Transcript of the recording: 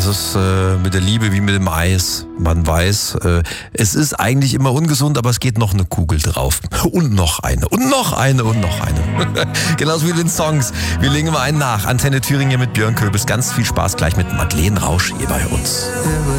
das ist mit der Liebe wie mit dem Eis. Man weiß, es ist eigentlich immer ungesund, aber es geht noch eine Kugel drauf. Und noch eine. Und noch eine. Und noch eine. Genauso wie den Songs. Wir legen mal einen nach. Antenne Thüringen mit Björn Köbis. Ganz viel Spaß gleich mit Madeleine Rausch hier bei uns.